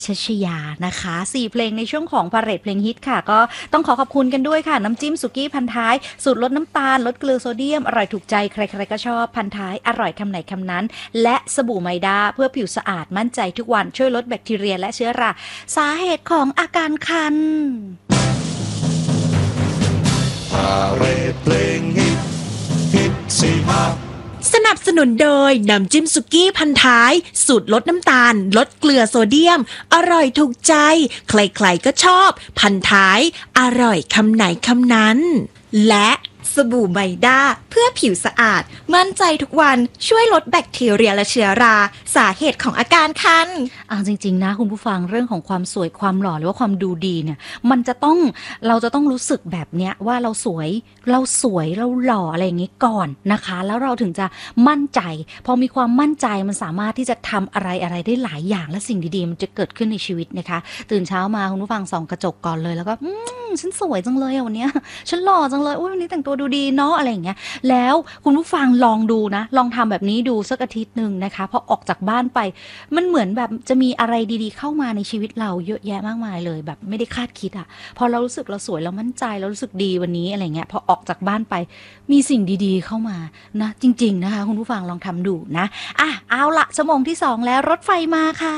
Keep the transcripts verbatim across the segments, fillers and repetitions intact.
ชัชยานะคะสี่เพลงในช่วงของพาเหรดเพลงฮิตค่ะก็ต้องขอขอบคุณกันด้วยค่ะน้ำจิ้มสุกี้พันท้ายสูตรลดน้ำตาลลดเกลือโซเดียมอร่อยถูกใจใครๆก็ชอบพันท้ายอร่อยคำไหนคำนั้นและสบู่ไมด้าเพื่อผิวสะอาดมั่นใจทุกวันช่วยลดแบคทีเรียและเชื้อราสาเหตุของอาการคันพาเหรดเพลงฮิตฮิตสี่ห้าสนับสนุนโดยน้ำจิ้มสุกี้พันท้ายสูตรลดน้ำตาลลดเกลือโซเดียมอร่อยถูกใจใครๆก็ชอบพันท้ายอร่อยคำไหนคำนั้นและสบู่ไมด้าเพื่อผิวสะอาดมั่นใจทุกวันช่วยลดแบคทีเรียและเชื้อราสาเหตุของอาการคันอ่าจริงๆนะคุณผู้ฟังเรื่องของความสวยความหล่อหรือว่าความดูดีเนี่ยมันจะต้องเราจะต้องรู้สึกแบบเนี้ยว่าเราสวยเราสวยเราหล่ออะไรอย่างงี้ก่อนนะคะแล้วเราถึงจะมั่นใจพอมีความมั่นใจมันสามารถที่จะทำอะไรอะไรได้หลายอย่างและสิ่งดีๆมันจะเกิดขึ้นในชีวิตนะคะตื่นเช้ามาคุณผู้ฟังส่องกระจกก่อนเลยแล้วก็อืมฉันสวยจังเลยวันเนี้ยฉันหล่อจังเลยอุ้ยวันนี้แต่งตัวดูดีเนาะอะไรอย่างเงี้ยแล้วคุณผู้ฟังลองดูนะลองทำแบบนี้ดูสักอาทิตย์นึงนะคะพอออกจากบ้านไปมันเหมือนแบบจะมีอะไรดีๆเข้ามาในชีวิตเราเยอะแยะมากมายเลยแบบไม่ได้คาดคิดอะพอเรารู้สึกเราสวยเรามั่นใจเรารู้สึกดีวันนี้อะไรเงี้ยพอออกจากบ้านไปมีสิ่งดีๆเข้ามานะจริงๆนะคะคุณผู้ฟังลองทำดูนะอ่ะเอาละชั่วโมงที่สองแล้วรถไฟมาค่ะ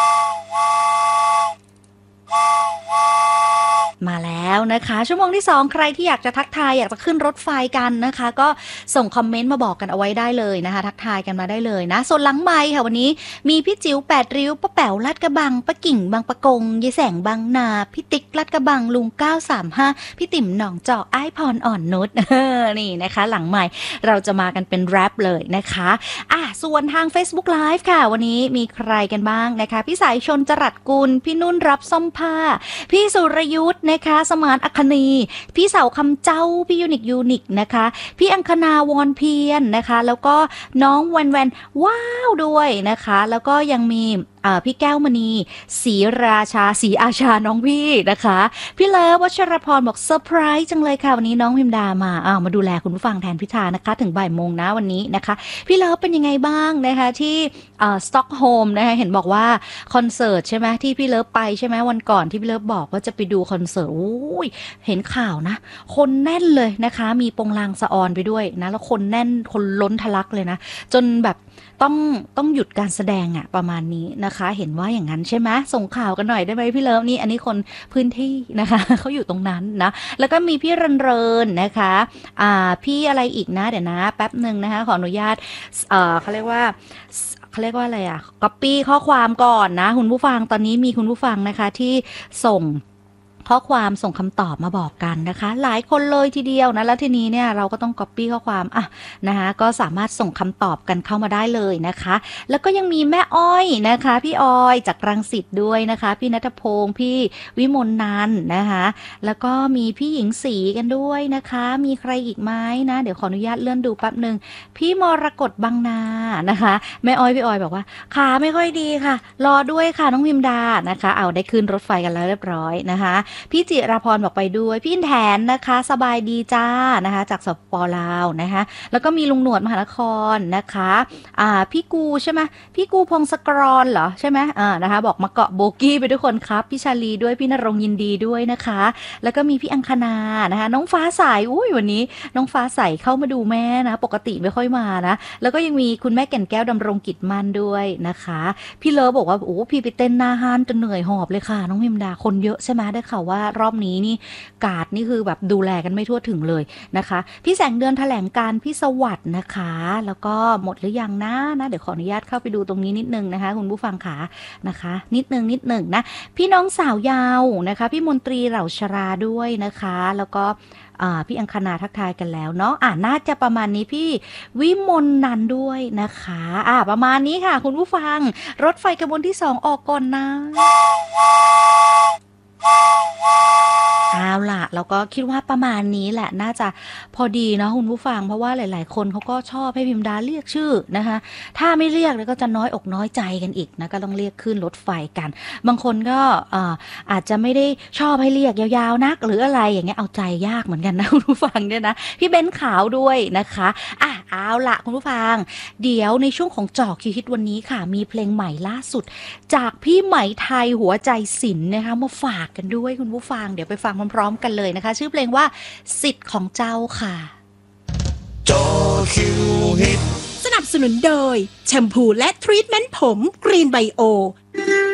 มาแล้วนะคะชั่วโมงที่สองใครที่อยากจะทักทายอยากจะขึ้นรถไฟกันนะคะก็ส่งคอมเมนต์มาบอกกันเอาไว้ได้เลยนะคะทักทายกันมาได้เลยนะส่วนหลังไมค์ค่ะวันนี้มีพี่จิ๋วแปดริ้วป้าแป๋วลาดกระบังป้ากิ่งบางปะกงยายแสงบางนาพี่ติ๊กลาดกระบังลุงเก้าสามห้าพี่ติ๋มหนองจอกอ้ายพรอ่อนนุชนี่นะคะหลังไมค์เราจะมากันเป็นแรปเลยนะคะอ่ะส่วนทาง Facebook Live ค่ะวันนี้มีใครกันบ้างนะคะพี่สายชนจรัสกุลพี่นุ่นรับส้มผ้าพี่สุรยุทธนะคะสมานอัคนีพี่เสาคำเจ้าพี่ยูนิคยูนิคนะคะพี่อังคณาวอนเพียนนะคะแล้วก็น้องแวนแวนว้าวด้วยนะคะแล้วก็ยังมีพี่แก้วมณีศรีราชาศรีอาชาน้องพี่นะคะพี่เลิฟวัชรพรบอกเซอร์ไพรส์จังเลยค่ะวันนี้น้องพิมดามาอ้าวมาดูแลคุณผู้ฟังแทนพิธานะคะถึงบ่ายโมงนะวันนี้นะคะพี่เลิฟเป็นยังไงบ้างนะคะที่สต็อกโฮล์มนะคะเห็นบอกว่าคอนเสิร์ตใช่ไหมที่พี่เลิฟไปใช่ไหมวันก่อนที่พี่เลิฟบอกว่าจะไปดูคอนเสิร์ตโอ้ยเห็นข่าวนะคนแน่นเลยนะคะมีปงลางสะออนไปด้วยนะแล้วคนแน่นคนล้นทะลักเลยนะจนแบบต้องต้องหยุดการแสดงอะประมาณนี้นะคะเห็นว่าอย่างนั้นใช่ไหมส่งข่าวกันหน่อยได้ไหมพี่เลิฟนี่อันนี้คนพื้นที่นะคะเขาอยู่ตรงนั้นนะแล้วก็มีพี่เรินเรินนะคะอ่าพี่อะไรอีกนะเดี๋ยวนะแป๊บหนึ่งนะคะขออนุญาตเอ่อเขาเรียกว่าเขาเรียกว่าอะไรอะก๊อปปี้ข้อความก่อนนะคุณผู้ฟังตอนนี้มีคุณผู้ฟังนะคะที่ส่งข้อความส่งคำตอบมาบอกกันนะคะหลายคนเลยทีเดียวนะแล้วทีนี้เนี่ยเราก็ต้อง copy ข้อความอ่ะนะคะก็สามารถส่งคำตอบกันเข้ามาได้เลยนะคะแล้วก็ยังมีแม่อ้อยนะคะพี่ออยจากรังสิตด้วยนะคะพี่ณัฐพงศ์พี่วิมลนันท์นะคะแล้วก็มีพี่หญิงศรีกันด้วยนะคะมีใครอีกไหมนะเดี๋ยวขออนุญาตเลื่อนดูแป๊บนึงพี่มรกตบางนานะคะแม่อ้อยพี่ออยบอกว่าขาไม่ค่อยดีค่ะรอด้วยค่ะน้องพิมดานะคะเอาได้ขึ้นรถไฟกันแล้วเรียบร้อยนะคะพี่จิราพรบอกไปด้วยพี่แทนนะคะสบายดีจ้านะคะจากสปปลาวนะคะแล้วก็มีลุงหนวดมหานครนะคะอ่าพี่กูใช่ไหมพี่กูพงศกรเหรอใช่ไหมอ่านะคะบอกมาเกาะโบกี้ไปทุกคนครับพี่ชาลีด้วยพี่นรงยินดีด้วยนะคะแล้วก็มีพี่อังคณานะคะน้องฟ้าใสอุ้ยวันนี้น้องฟ้าใสเข้ามาดูแม่นะปกติไม่ค่อยมานะแล้วก็ยังมีคุณแม่แก่นแก้วดำรงกิจมันด้วยนะคะพี่เลิฟบอกว่าโอ้พี่ไปเต้นหน้าห้านจนเหนื่อยหอบเลยค่ะน้องพิมดาคนเยอะใช่ไหมได้ข่าวว่ารอบนี้นี่กาดนี่คือแบบดูแลกันไม่ทั่วถึงเลยนะคะพี่แสงเดือนแถลงการพี่สวัสด์นะคะแล้วก็หมดหรือยังนะนะเดี๋ยวขออนุญาตเข้าไปดูตรงนี้นิดนึงนะคะคุณผู้ฟังขานะคะนิดนึงนิดนึงนะพี่น้องสาวยาวนะคะพี่มนตรีเหล่าชราด้วยนะคะแล้วก็พี่อังคณาทักทายกันแล้วเนาะอ่าน่าจะประมาณนี้พี่วิมลนันด้วยนะคะอ่าประมาณนี้ค่ะคุณผู้ฟังรถไฟขบวนที่สองออกก่อนนะเอาล่ะเราก็คิดว่าประมาณนี้แหละน่าจะพอดีเนาะคุณผู้ฟังเพราะว่าหลายๆคนเขาก็ชอบให้พิมดาเรียกชื่อนะคะถ้าไม่เรียกแล้วก็จะน้อยอกน้อยใจกันอีกนะก็ต้องเรียกขึ้นรถไฟกันบางคนก็เอ่ออาจจะไม่ได้ชอบให้เรียกยาวๆนักหรืออะไรอย่างเงี้ยเอาใจยากเหมือนกันนะคุณผู้ฟังเนี่ยนะพี่เบ้นขาวด้วยนะคะอ่ะเอาล่ะคุณผู้ฟังเดี๋ยวในช่วงของจอคิวฮิตวันนี้ค่ะมีเพลงใหม่ล่าสุดจากพี่ไหมไทยหัวใจศิลป์นะคะมาฝากกันด้วยคุณผู้ฟังเดี๋ยวไปฟังพร้อมๆกันเลยนะคะชื่อเพลงว่าสิทธิ์ของเจ้าค่ะจอคิวฮิตสนับสนุนโดยแชมพูและทรีทเมนต์ผมกรีนไบโอ